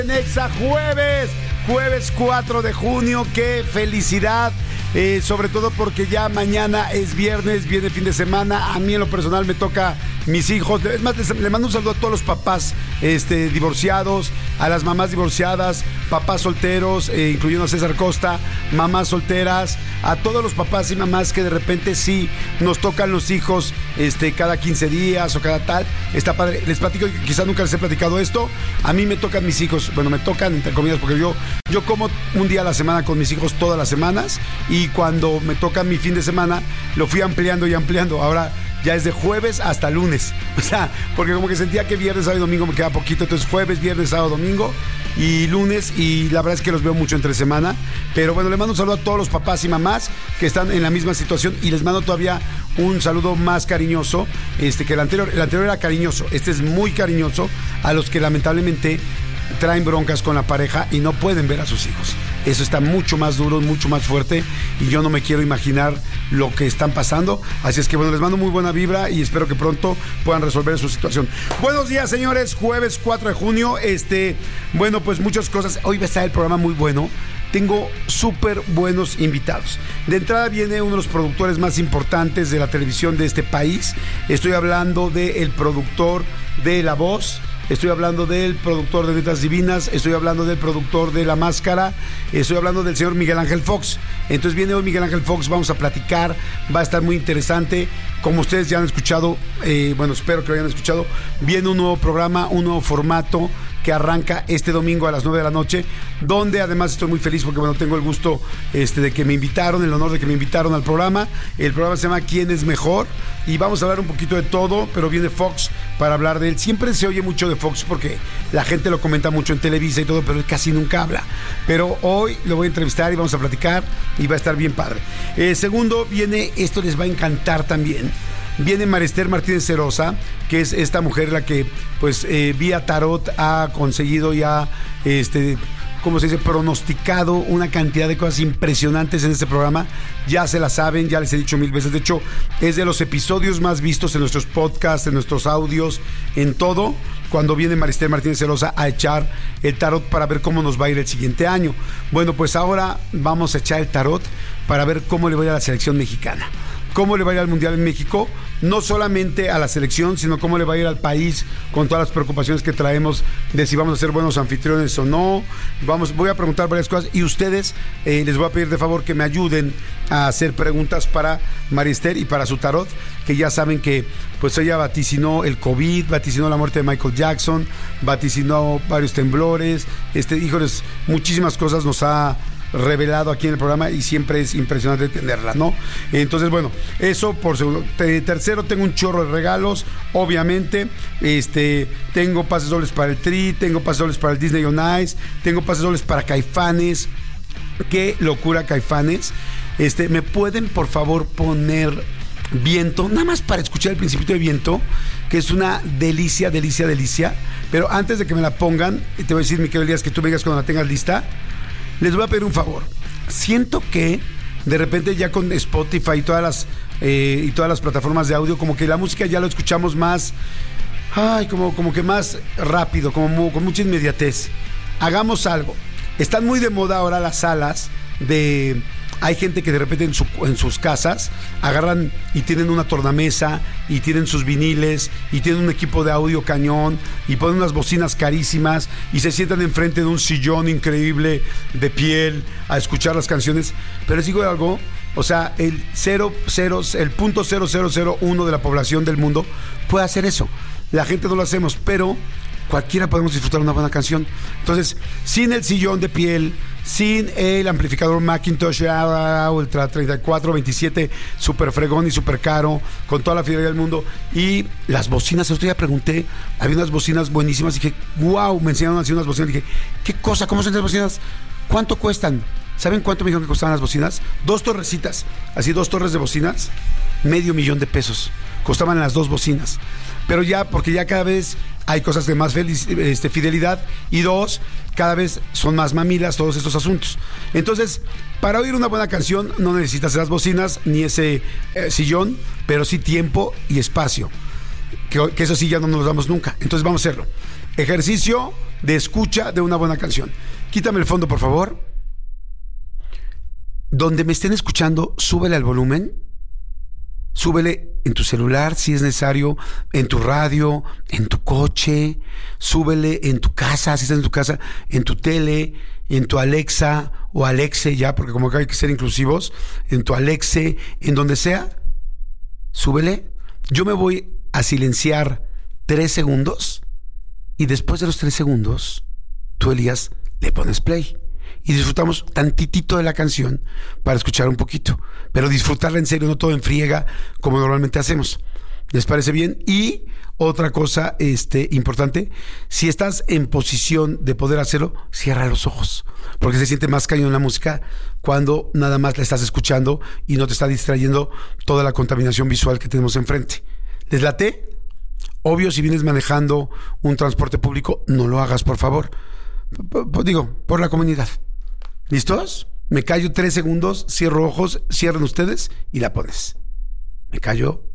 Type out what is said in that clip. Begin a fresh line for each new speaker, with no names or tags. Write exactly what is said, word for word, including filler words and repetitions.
Nexa, jueves, jueves cuatro de junio, qué felicidad, eh, sobre todo porque ya mañana es viernes, viene fin de semana. A mí en lo personal me toca mis hijos, es más, les, le mando un saludo a todos los papás este, divorciados, a las mamás divorciadas, papás solteros, eh, incluyendo a César Costa, mamás solteras, a todos los papás y mamás que de repente sí nos tocan los hijos este, cada quince días o cada tal. Está padre. Les platico, quizás nunca les he platicado esto, a mí me tocan mis hijos, bueno, me tocan entre comillas porque yo, yo como un día a la semana con mis hijos todas las semanas, y cuando me toca mi fin de semana lo fui ampliando y ampliando. Ahora ya es de jueves hasta lunes, o sea, porque como que sentía que viernes, sábado y domingo me quedaba poquito, entonces jueves, viernes, sábado, domingo y lunes, y la verdad es que los veo mucho entre semana. Pero bueno, le mando un saludo a todos los papás y mamás que están en la misma situación, y les mando todavía un saludo más cariñoso este, que el anterior. El anterior era cariñoso, este es muy cariñoso a los que lamentablemente traen broncas con la pareja y no pueden ver a sus hijos. Eso está mucho más duro, mucho más fuerte, y yo no me quiero imaginar lo que están pasando. Así es que bueno, les mando muy buena vibra y espero que pronto puedan resolver su situación. Buenos días, señores, jueves cuatro de junio. Este, bueno, pues muchas cosas. Hoy va a estar el programa muy bueno. Tengo súper buenos invitados. De entrada viene uno de los productores más importantes de la televisión de este país. Estoy hablando del productor de La Voz. Estoy hablando del productor de Netas Divinas, estoy hablando del productor de La Máscara, estoy hablando del señor Miguel Ángel Fox. Entonces viene hoy Miguel Ángel Fox, vamos a platicar, va a estar muy interesante. Como ustedes ya han escuchado, eh, bueno, espero que lo hayan escuchado, viene un nuevo programa, un nuevo formato que arranca este domingo a las nueve de la noche, donde además estoy muy feliz porque bueno, tengo el gusto este, de que me invitaron, el honor de que me invitaron al programa. El programa se llama ¿Quién es mejor? Y vamos a hablar un poquito de todo, pero viene Fox para hablar de él. Siempre se oye mucho de Fox porque la gente lo comenta mucho en Televisa y todo, pero él casi nunca habla. Pero hoy lo voy a entrevistar y vamos a platicar y va a estar bien padre. Eh, segundo, viene, esto les va a encantar también, viene Marister Martínez Cerosa, que es esta mujer la que, pues, eh, vía tarot ha conseguido ya, este, ¿cómo se dice?, pronosticado una cantidad de cosas impresionantes en este programa. Ya se la saben, ya les he dicho mil veces. De hecho, es de los episodios más vistos en nuestros podcasts, en nuestros audios, en todo, cuando viene Marister Martínez Cerosa a echar el tarot para ver cómo nos va a ir el siguiente año. Bueno, pues ahora vamos a echar el tarot para ver cómo le va a ir a la selección mexicana. Cómo le va a ir al Mundial en México, no solamente a la selección, sino cómo le va a ir al país con todas las preocupaciones que traemos de si vamos a ser buenos anfitriones o no. Vamos, voy a preguntar varias cosas y ustedes eh, les voy a pedir de favor que me ayuden a hacer preguntas para Marister y para su tarot, que ya saben que pues ella vaticinó el COVID, vaticinó la muerte de Michael Jackson, vaticinó varios temblores, este, híjoles, muchísimas cosas nos ha revelado aquí en el programa y siempre es impresionante tenerla, ¿no? Entonces, bueno, eso por segundo. Tercero, tengo un chorro de regalos, obviamente. Este, tengo pases dobles para el Tri, tengo pases dobles para el Disney on Ice, tengo pases dobles para Caifanes. Qué locura, Caifanes. Este, ¿me pueden, por favor, poner Viento? Nada más para escuchar el principito de Viento, que es una delicia, delicia, delicia. Pero antes de que me la pongan, te voy a decir, mi querido Elías, que tú vengas cuando la tengas lista. Les voy a pedir un favor. Siento que de repente ya con Spotify y todas las eh, y todas las plataformas de audio, como que la música ya lo escuchamos más, ay, como, como que más rápido, como con mucha inmediatez. Hagamos algo. Están muy de moda ahora las salas de... Hay gente que de repente en, su, en sus casas agarran y tienen una tornamesa y tienen sus viniles y tienen un equipo de audio cañón y ponen unas bocinas carísimas y se sientan enfrente de un sillón increíble de piel a escuchar las canciones. Pero les digo algo, o sea, el cero, cero, el punto cero cero cero uno de la población del mundo puede hacer eso. La gente no lo hacemos, pero cualquiera podemos disfrutar una buena canción. Entonces, sin el sillón de piel, sin el amplificador Macintosh Ultra treinta y cuatro veintisiete super fregón y super caro, con toda la fidelidad del mundo, y las bocinas. El otro día pregunté, había unas bocinas buenísimas, y dije, wow, me enseñaron así unas bocinas, dije, ¿qué cosa? ¿Cómo son esas bocinas? ¿Cuánto cuestan? ¿Saben cuánto me dijeron que costaban las bocinas? Dos torrecitas, así dos torres de bocinas, medio millón de pesos costaban las dos bocinas. Pero ya, porque ya cada vez hay cosas de más feliz, este, fidelidad, y dos, cada vez son más mamilas todos estos asuntos. Entonces, para oír una buena canción no necesitas esas bocinas ni ese eh, sillón, pero sí tiempo y espacio, que, que eso sí ya no nos damos nunca. Entonces vamos a hacerlo. Ejercicio, de escucha de una buena canción. Quítame el fondo, por favor. Donde me estén escuchando, súbele al volumen. Súbele en tu celular, si es necesario, en tu radio, en tu coche. Súbele en tu casa, si estás en tu casa, en tu tele, en tu Alexa o Alexe, ya, porque como que hay que ser inclusivos, en tu Alexe, en donde sea, súbele. Yo me voy a silenciar tres segundos y después de los tres segundos, tú, Elías, le pones play. Y disfrutamos tantitito de la canción para escuchar un poquito, pero disfrutarla en serio, no todo en friega como normalmente hacemos. ¿Les parece bien? Y otra cosa este, importante, si estás en posición de poder hacerlo, cierra los ojos, porque se siente más cañón la música cuando nada más la estás escuchando y no te está distrayendo toda la contaminación visual que tenemos enfrente. ¿Les late? Obvio, si vienes manejando un transporte público, no lo hagas, por favor. P- p- digo, por la comunidad. ¿Listos? Me callo tres segundos, cierro ojos, cierren ustedes y la pones. Me callo